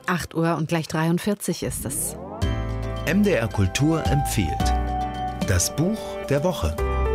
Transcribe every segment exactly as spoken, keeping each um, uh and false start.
acht Uhr und gleich dreiundvierzig ist es. M D R Kultur empfiehlt das Buch der Woche.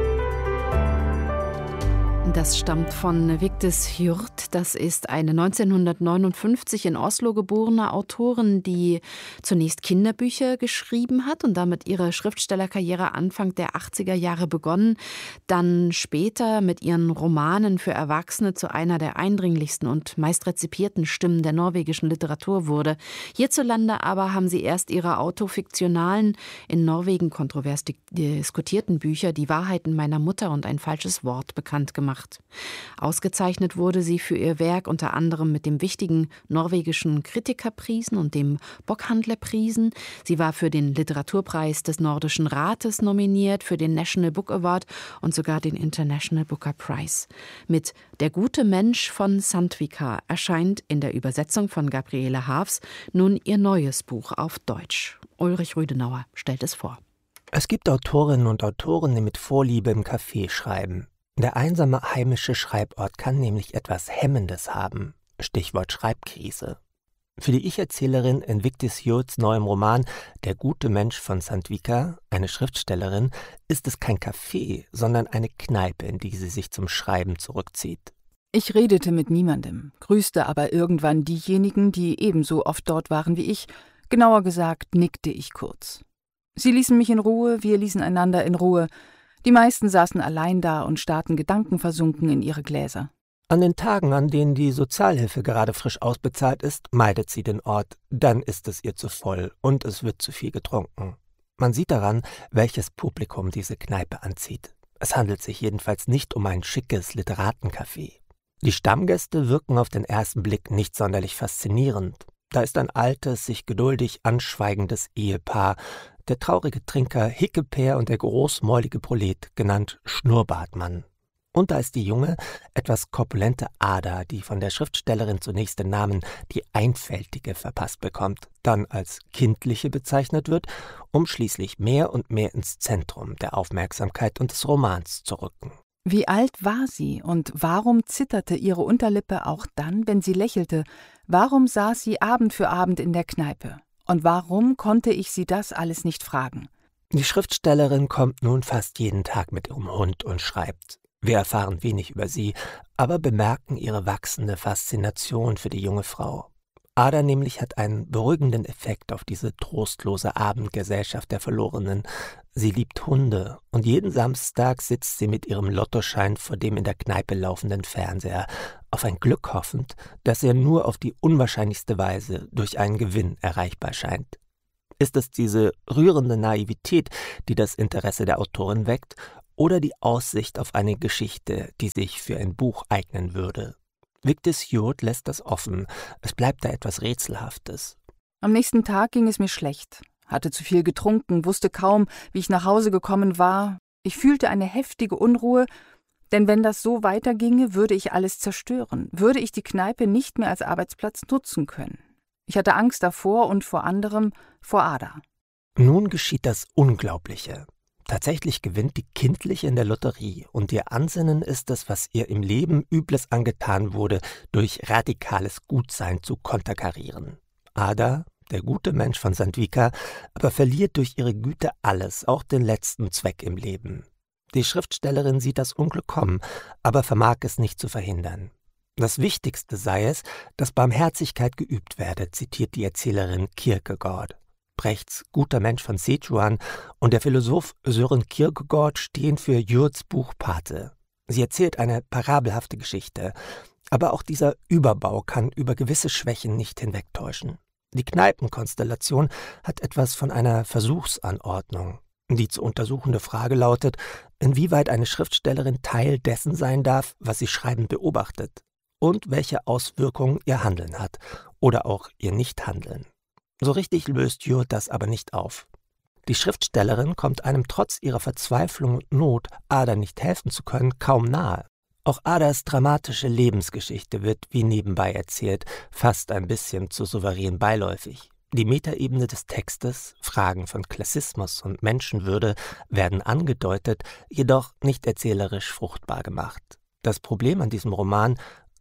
Das stammt von Vigdis Hjorth. Das ist eine neunzehnhundertneunundfünfzig in Oslo geborene Autorin, die zunächst Kinderbücher geschrieben hat und damit ihre Schriftstellerkarriere Anfang der achtziger Jahre begonnen, dann später mit ihren Romanen für Erwachsene zu einer der eindringlichsten und meist rezipierten Stimmen der norwegischen Literatur wurde. Hierzulande aber haben sie erst ihre autofiktionalen, in Norwegen kontrovers diskutierten Bücher Die Wahrheiten meiner Mutter und ein falsches Wort bekannt gemacht. Ausgezeichnet wurde sie für ihr Werk unter anderem mit dem wichtigen norwegischen Kritikerprisen und dem Bokhandlerprisen. Sie war für den Literaturpreis des Nordischen Rates nominiert, für den National Book Award und sogar den International Booker Prize. Mit Der gute Mensch von Sandvika erscheint in der Übersetzung von Gabriele Haafs nun ihr neues Buch auf Deutsch. Ulrich Rüdenauer stellt es vor. Es gibt Autorinnen und Autoren, die mit Vorliebe im Café schreiben. Der einsame heimische Schreibort kann nämlich etwas Hemmendes haben. Stichwort Schreibkrise. Für die Ich-Erzählerin in Vigdis Hjorths neuem Roman Der gute Mensch von Sandvika, eine Schriftstellerin, ist es kein Café, sondern eine Kneipe, in die sie sich zum Schreiben zurückzieht. Ich redete mit niemandem, grüßte aber irgendwann diejenigen, die ebenso oft dort waren wie ich. Genauer gesagt, nickte ich kurz. Sie ließen mich in Ruhe, wir ließen einander in Ruhe. Die meisten saßen allein da und starrten gedankenversunken in ihre Gläser. An den Tagen, an denen die Sozialhilfe gerade frisch ausbezahlt ist, meidet sie den Ort. Dann ist es ihr zu voll und es wird zu viel getrunken. Man sieht daran, welches Publikum diese Kneipe anzieht. Es handelt sich jedenfalls nicht um ein schickes Literatencafé. Die Stammgäste wirken auf den ersten Blick nicht sonderlich faszinierend. Da ist ein altes, sich geduldig anschweigendes Ehepaar, der traurige Trinker Hickepeer und der großmäulige Prolet, genannt Schnurrbartmann. Und da ist die junge, etwas korpulente Ada, die von der Schriftstellerin zunächst den Namen die Einfältige verpasst bekommt, dann als Kindliche bezeichnet wird, um schließlich mehr und mehr ins Zentrum der Aufmerksamkeit und des Romans zu rücken. Wie alt war sie und warum zitterte ihre Unterlippe auch dann, wenn sie lächelte? Warum saß sie Abend für Abend in der Kneipe? Und warum konnte ich sie das alles nicht fragen? Die Schriftstellerin kommt nun fast jeden Tag mit ihrem Hund und schreibt. Wir erfahren wenig über sie, aber bemerken ihre wachsende Faszination für die junge Frau. Ada nämlich hat einen beruhigenden Effekt auf diese trostlose Abendgesellschaft der Verlorenen. Sie liebt Hunde und jeden Samstag sitzt sie mit ihrem Lottoschein vor dem in der Kneipe laufenden Fernseher, auf ein Glück hoffend, das ihr nur auf die unwahrscheinlichste Weise durch einen Gewinn erreichbar scheint. Ist es diese rührende Naivität, die das Interesse der Autorin weckt, oder die Aussicht auf eine Geschichte, die sich für ein Buch eignen würde? Vigdis Hjorth lässt das offen, es bleibt da etwas Rätselhaftes. Am nächsten Tag ging es mir schlecht, hatte zu viel getrunken, wusste kaum, wie ich nach Hause gekommen war. Ich fühlte eine heftige Unruhe, denn wenn das so weiterginge, würde ich alles zerstören, würde ich die Kneipe nicht mehr als Arbeitsplatz nutzen können. Ich hatte Angst davor und vor anderem vor Ada. Nun geschieht das Unglaubliche. Tatsächlich gewinnt die Kindliche in der Lotterie und ihr Ansinnen ist es, was ihr im Leben Übles angetan wurde, durch radikales Gutsein zu konterkarieren. Ada, der gute Mensch von Sandvika, aber verliert durch ihre Güte alles, auch den letzten Zweck im Leben. Die Schriftstellerin sieht das Unglück kommen, aber vermag es nicht zu verhindern. Das Wichtigste sei es, dass Barmherzigkeit geübt werde, zitiert die Erzählerin Kierkegaard. Brechts Guter Mensch von Sichuan und der Philosoph Søren Kierkegaard stehen für Hjorths Buch Pate. Sie erzählt eine parabelhafte Geschichte, aber auch dieser Überbau kann über gewisse Schwächen nicht hinwegtäuschen. Die Kneipenkonstellation hat etwas von einer Versuchsanordnung. Die zu untersuchende Frage lautet, inwieweit eine Schriftstellerin Teil dessen sein darf, was sie schreibend beobachtet, und welche Auswirkungen ihr Handeln hat oder auch ihr Nichthandeln. So richtig löst Hjorth das aber nicht auf. Die Schriftstellerin kommt einem trotz ihrer Verzweiflung und Not, Ada nicht helfen zu können, kaum nahe. Auch Adas dramatische Lebensgeschichte wird wie nebenbei erzählt, fast ein bisschen zu souverän beiläufig. Die Metaebene des Textes, Fragen von Klassismus und Menschenwürde werden angedeutet, jedoch nicht erzählerisch fruchtbar gemacht. Das Problem an diesem Roman: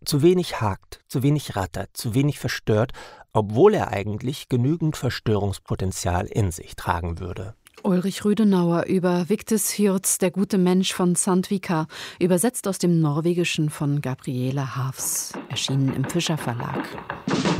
Zu wenig hakt, zu wenig rattert, zu wenig verstört, obwohl er eigentlich genügend Verstörungspotenzial in sich tragen würde. Ulrich Rüdenauer über Vigdis Hjorts Der gute Mensch von Sandvika, übersetzt aus dem Norwegischen von Gabriele Hafs, erschienen im Fischer Verlag.